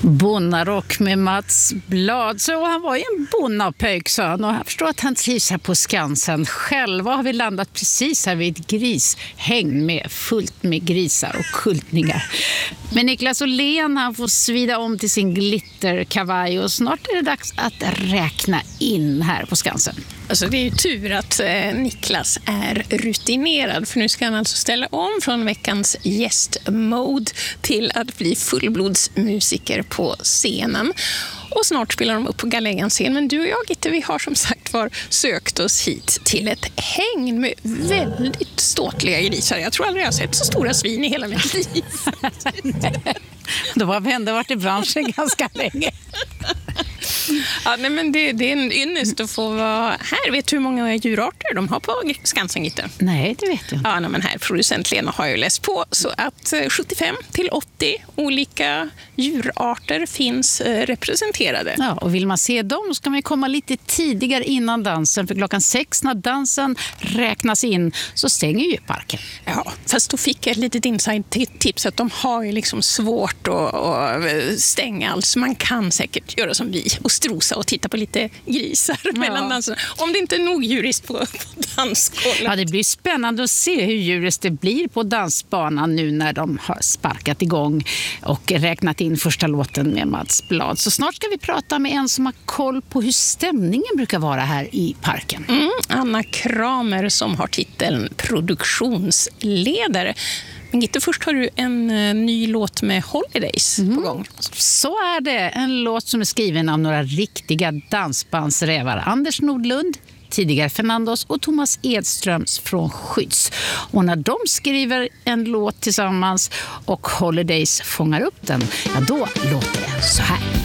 Bonnarock med Mats Blad. Så han var ju en bonnapöjkson och jag förstår att han trivs här på Skansen. Själva har vi landat precis här vid ett grishäng med fullt med grisar och kultningar. Men Niklas Åhlén, han får svida om till sin glitterkavaj och snart är det dags att räkna in här på Skansen. Alltså det är ju tur att Niklas är rutinerad, för nu ska han alltså ställa om från veckans gästmode till att bli fullblodsmusiker på scenen. Och snart spelar de upp på Galleganscen. Men du och jag, Gitte, vi har som sagt sökt oss hit till ett häng med väldigt ståtliga grisar. Jag tror aldrig jag har sett så stora svin i hela mitt liv. Då har vi ändå varit i branschen ganska länge. Ja, nej, men det är en ynnest att få vara här. Vet du hur många djurarter de har på Skansen, Gitte? Nej, det vet jag inte. Ja, nej, men här, producent Lena har ju läst på så att 75-80 olika djurarter finns representerade. Ja, och vill man se dem ska man komma lite tidigare innan dansen. För 6:00 när dansen räknas in så stänger ju parken. Ja, fast då fick jag ett litet inside-tips att de har ju liksom svårt att stänga allt. Så man kan säkert göra som vi och strosa och titta på lite grisar mellan danserna. Om det inte är nog djuriskt på dansgolvet. Ja, det blir spännande att se hur djuriskt det blir på dansbanan nu när de har sparkat igång och räknat in första låten med Mats Blad. Så snart ska vi prata med en som har koll på hur stämningen brukar vara här i parken. Anna Kramer som har titeln produktionsledare. Men Gitte, först har du en ny låt med Holidays på gång. Så är det. En låt som är skriven av några riktiga dansbandsrävar. Anders Nordlund, tidigare Fernandos, och Thomas Edströms från Skydds. Och när de skriver en låt tillsammans och Holidays fångar upp den, ja då låter det så här.